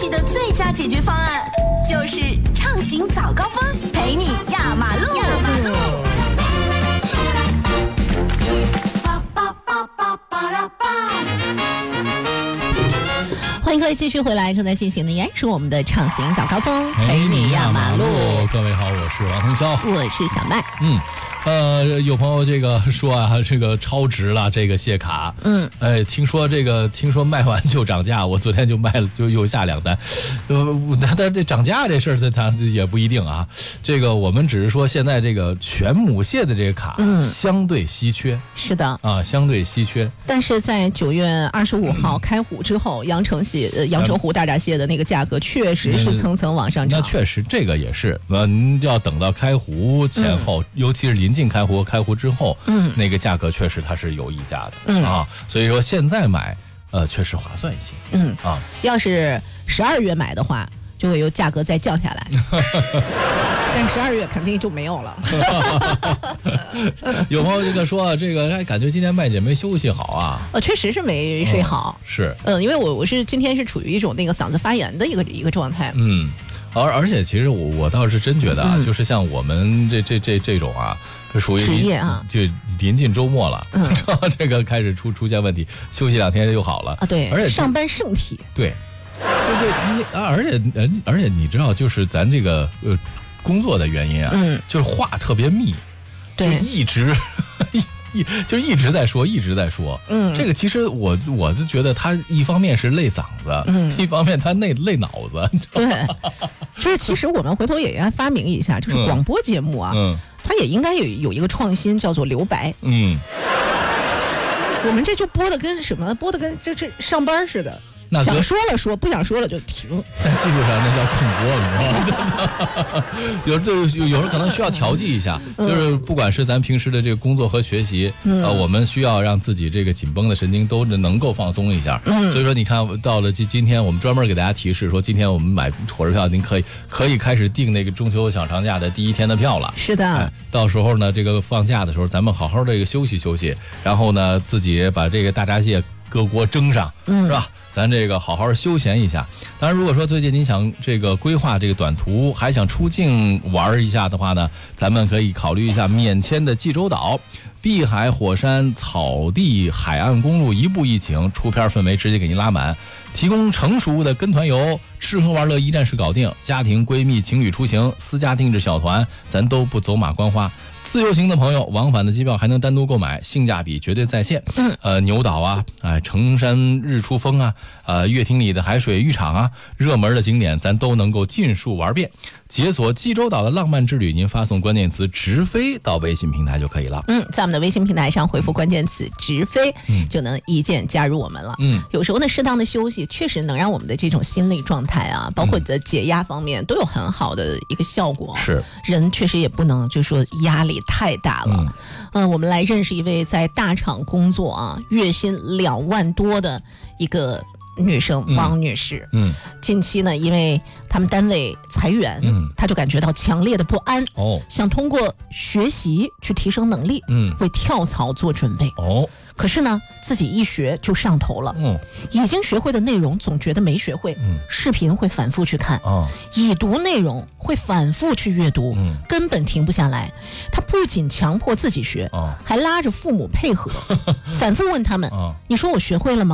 期的最佳解决方案，就是畅行早高峰，陪你压马路。 欢迎各位继续回来，正在进行的依然是我们的畅行早高峰，陪你压马路。 各位好，我是王腾霄， 我是小麦。 有朋友这个说啊，这个超值了，这个谢卡。听说卖完就涨价，我昨天就卖了，就又下2单。但是这涨价这事儿，它也不一定啊。这个我们只是说现在这个全母蟹的这个卡相对稀缺。 是的啊，相对稀缺。 但是在9月25号开湖之后，阳澄湖大闸蟹的那个价格确实是层层往上涨。 那确实这个也是，您要等到开湖前后，尤其是临近开湖之后，那个价格确实它是有溢价的啊。所以说现在买，确实划算一些。 要是12月买的话，就会由价格再降下来。但12月肯定就没有了。 有朋友这个说，这个感觉今天麦姐没休息好啊。 确实是没睡好。 是。 因为我是今天是处于一种那个嗓子发炎的一个状态。 而且其实我倒是真觉得啊，就是像我们这种啊，属于职业啊， 就临近周末了，这个开始出现问题，休息2天就好了啊。对，而且上班圣体。 对，而且你知道，就是咱这个工作的原因啊，就是话特别密，就一直在说，这个其实我就觉得他一方面是累嗓子，一方面他累脑子。 对，所以其实我们回头也应该发明一下，就是广播节目啊，它也应该有一个创新，叫做留白。我们这就播的跟什么？播的跟这上班似的。想说了说，不想说了就停。 在技术上那叫控播，有时候可能需要调剂一下，就是不管是咱平时的这个工作和学习，我们需要让自己这个紧绷的神经都能够放松一下。所以说你看到了今天我们专门给大家提示说，今天我们买火车票，您可以开始订那个中秋小长假的第1天的票了。 是的， 到时候呢，这个放假的时候，咱们好好这个休息休息，然后呢，自己把这个大闸蟹各锅蒸上，是吧？咱这个好好休闲一下。当然，如果说最近您想这个规划这个短途，还想出境玩一下的话呢，咱们可以考虑一下免签的济州岛。碧海火山草地海岸公路一步一景，出片氛围直接给您拉满，提供成熟的跟团游，吃喝玩乐一站式搞定。家庭、闺蜜、情侣出行，私家定制小团，咱都不走马观花。自由行的朋友，往返的机票还能单独购买，性价比绝对在线。牛岛啊，成山日出峰啊，乐亭里的海水浴场啊，热门的景点咱都能够尽数玩遍。解锁济州岛的浪漫之旅，您发送关键词直飞到微信平台就可以了。 在我们的微信平台上回复关键词直飞，就能一键加入我们了。有时候呢，适当的休息确实能让我们的这种心理状态啊，包括你的解压方面都有很好的一个效果。 是，人确实也不能就说压力太大了。我们来认识一位在大厂工作啊，月薪2万多的一个女生王女士。近期呢，因为他们单位裁员，她就感觉到强烈的不安，想通过学习去提升能力，为跳槽做准备。可是呢，自己一学就上头了，已经学会的内容总觉得没学会，视频会反复去看，已读内容会反复去阅读，根本停不下来。他不仅强迫自己学，还拉着父母配合，反复问他们：“你说我学会了吗？”